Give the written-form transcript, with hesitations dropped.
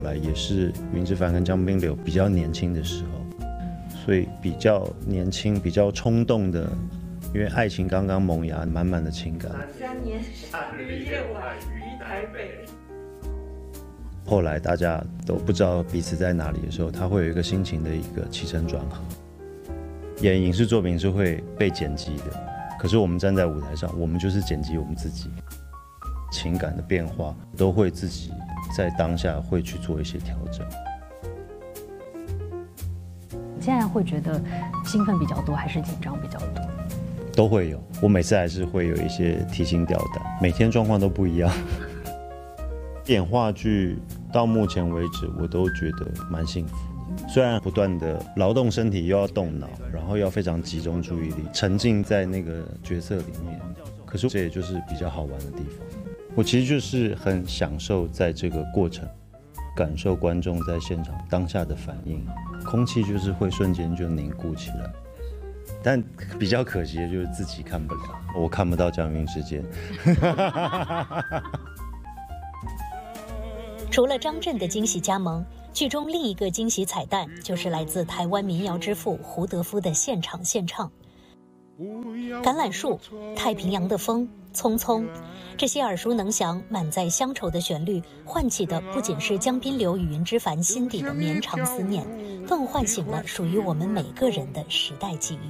来也是云之凡跟江滨柳比较年轻的时候，所以比较年轻、比较冲动的，因为爱情刚刚萌芽，满满的情感。 3年夏日夜晚于台北。 后来大家都不知道彼此在哪里的时候，他会有一个心情的一个起承转合。演影视作品是会被剪辑的，可是我们站在舞台上，我们就是剪辑我们自己，情感的变化都会自己在当下会去做一些调整。 现在会觉得兴奋比较多，还是紧张比较多？ 都会有，我每次还是会有一些提心吊胆，每天状况都不一样。演话剧到目前为止，我都觉得蛮幸福的。虽然不断的劳动身体，又要动脑，然后要非常集中注意力，沉浸在那个角色里面，可是这也就是比较好玩的地方。我其实就是很享受在这个过程，感受观众在现场当下的反应，空气就是会瞬间就凝固起来。但比较可惜的就是自己看不了，我看不到江云之间。 除了张震的惊喜加盟，剧中另一个惊喜彩蛋就是来自台湾民谣之父胡德夫的现场献唱。橄榄树、太平洋的风、匆匆，这些耳熟能详、满载乡愁的旋律，唤起的不仅是江滨柳与云之凡心底的绵长思念，更唤醒了属于我们每个人的时代记忆。